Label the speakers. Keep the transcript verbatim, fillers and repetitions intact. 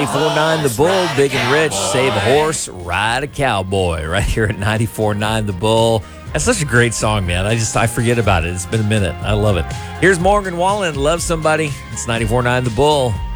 Speaker 1: ninety-four point nine The Bull, Big and Rich, Save a Horse, Ride a Cowboy, right here at ninety-four point nine The Bull. That's such a great song, man. I just, I forget about it. It's been a minute. I love it. Here's Morgan Wallen, Love Somebody. It's ninety-four point nine The Bull.